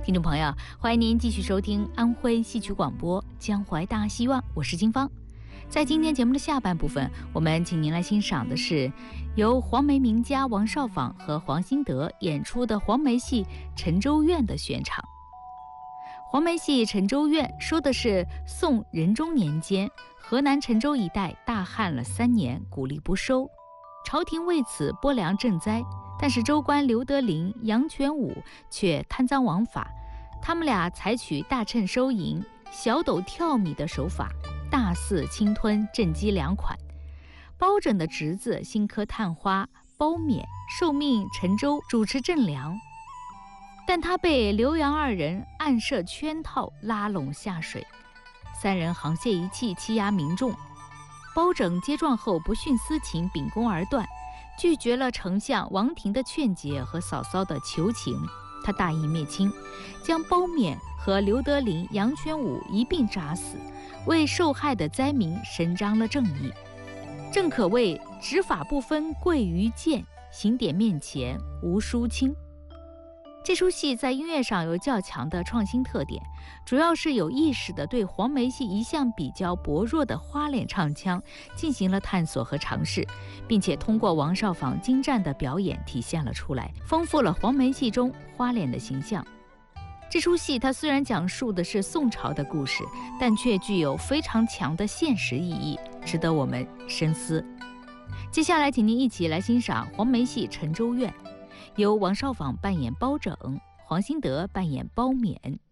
听众朋友，欢迎您继续收听安徽戏曲广播，江淮大希望，我是金芳。在今天节目的下半部分，我们请您来欣赏的是由黄梅名家王少舫和黄兴德演出的黄梅戏《沉舟怨》的选场。黄梅戏《沉舟怨》说的是宋仁宗年间，河南沉舟一带大旱了3年，谷粒不收，朝廷为此拨粮赈灾。但是州官刘德林、杨全武却贪赃枉法，他们俩采取大趁收银、小斗跳米的手法，大肆侵吞赈济粮款。包拯的侄子新科探花包勉受命沉舟主持赈粮，但他被刘杨2人暗设圈套，拉拢下水，3人沆瀣一气，欺压民众。包拯接状后不徇私情，秉公而断，拒绝了丞相王庭的劝解和嫂嫂的求情，他大义灭亲，将包勉和刘德林、杨全武一并杀死，为受害的灾民伸张了正义。正可谓执法不分贵于贱，刑典面前无输轻。这出戏在音乐上有较强的创新特点，主要是有意识地对黄梅戏一向比较薄弱的花脸唱腔进行了探索和尝试，并且通过王少舫精湛的表演体现了出来，丰富了黄梅戏中花脸的形象。这出戏它虽然讲述的是宋朝的故事，但却具有非常强的现实意义，值得我们深思。接下来请您一起来欣赏黄梅戏《沉舟怨》，由王少舫扮演包拯，黄兴德扮演包勉。